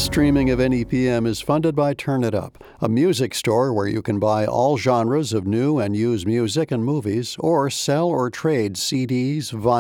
Streaming of NEPM is funded by Turn It Up, a music store where you can buy all genres of new and used music and movies, or sell or trade CDs, vinyl,